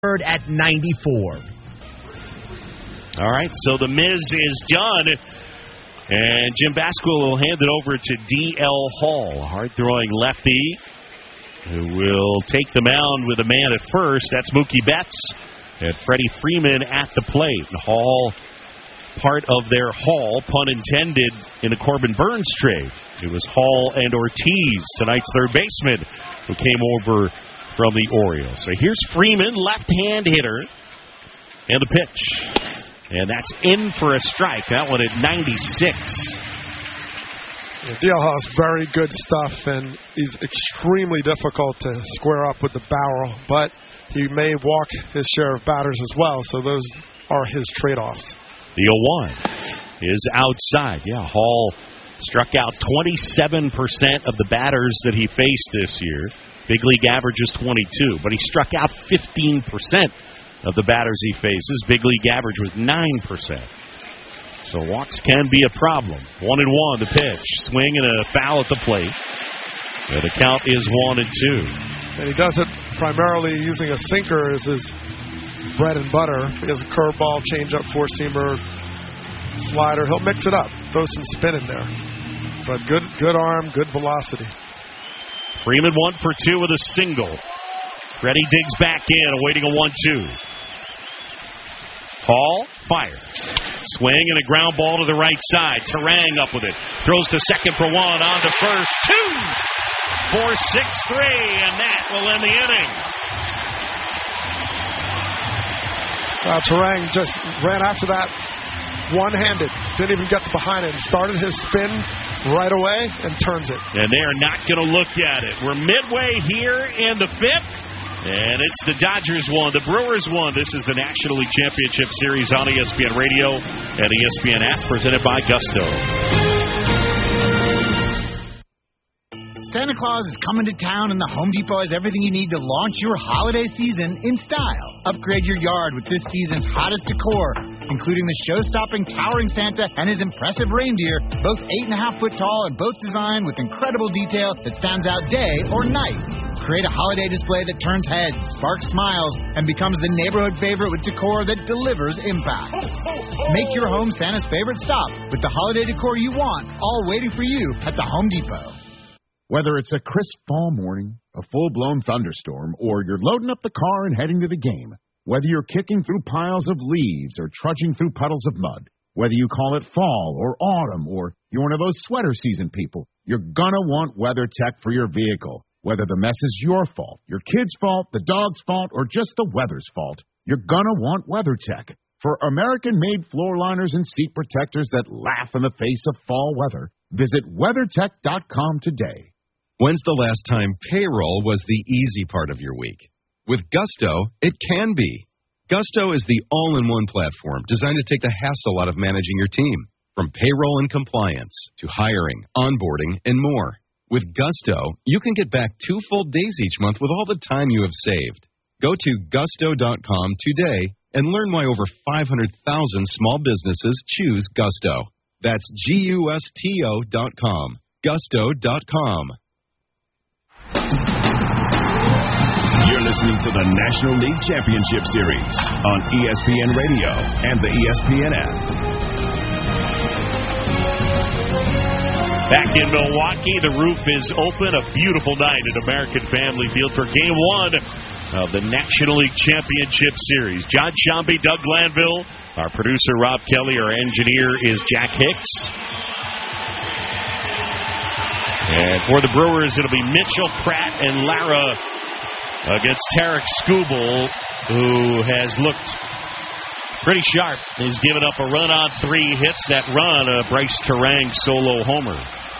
third at 94. All right, so the Miz is done. And Jim Basquill will hand it over to D.L. Hall, hard-throwing lefty, who will take the mound with a man at first. That's Mookie Betts and Freddie Freeman at the plate. And Hall, part of their haul, pun intended, in the Corbin Burns trade. It was Hall and Ortiz, tonight's third baseman, who came over from the Orioles. So here's Freeman, left-hand hitter, and the pitch. And that's in for a strike. That one at 96. D.L. Hall's very good stuff, and he's extremely difficult to square up with the barrel, but he may walk his share of batters as well, so those are his trade-offs. The 0-1 is outside. Yeah, Hall struck out 27% of the batters that he faced this year. Big league average is 22, but he struck out 15% of the batters he faces. Big league average was 9%. So walks can be a problem. 1-1, the pitch. Swing and a foul at the plate. And the count is 1-2. And he does it primarily using a sinker as his bread and butter. He has a curveball, changeup, four-seamer, slider. He'll mix it up. Throw some spin in there. But good arm, good velocity. Freeman 1 for 2 with a single. Freddie digs back in, awaiting a 1-2. Hall fires. Swing and a ground ball to the right side. Terang up with it. Throws to second for 1. On to first. 2. 4-6-3. And that will end the inning. Terang just ran after that one-handed. Didn't even get behind it. Started his spin right away and turns it. And they are not going to look at it. We're midway here in the fifth. And it's the Dodgers won, the Brewers won. This is the National League Championship Series on ESPN Radio and ESPN app, presented by Gusto. Santa Claus is coming to town, and the Home Depot has everything you need to launch your holiday season in style. Upgrade your yard with this season's hottest decor, including the show-stopping towering Santa and his impressive reindeer, both 8.5 foot tall and both designed with incredible detail that stands out day or night. Create a holiday display that turns heads, sparks smiles, and becomes the neighborhood favorite with decor that delivers impact. Make your home Santa's favorite stop with the holiday decor you want, all waiting for you at the Home Depot. Whether it's a crisp fall morning, a full-blown thunderstorm, or you're loading up the car and heading to the game, whether you're kicking through piles of leaves or trudging through puddles of mud, whether you call it fall or autumn, or you're one of those sweater season people, you're gonna want WeatherTech for your vehicle. Whether the mess is your fault, your kid's fault, the dog's fault, or just the weather's fault, you're gonna want WeatherTech. For American-made floor liners and seat protectors that laugh in the face of fall weather, visit WeatherTech.com today. When's the last time payroll was the easy part of your week? With Gusto, it can be. Gusto is the all-in-one platform designed to take the hassle out of managing your team, from payroll and compliance to hiring, onboarding, and more. With Gusto, you can get back 2 full days each month with all the time you have saved. Go to Gusto.com today and learn why over 500,000 small businesses choose Gusto. That's Gusto.com. Gusto.com. You're listening to the National League Championship Series on ESPN Radio and the ESPN app. Back in Milwaukee, the roof is open. A beautiful night at American Family Field for Game 1 of the National League Championship Series. John Shambi, Doug Glanville, our producer Rob Kelly, our engineer is Jack Hicks. And for the Brewers, it'll be Mitchell, Pratt, and Lara against Tarek Skubal, who has looked pretty sharp. He's given up a run on 3 hits. That run, Bryce Terang solo homer.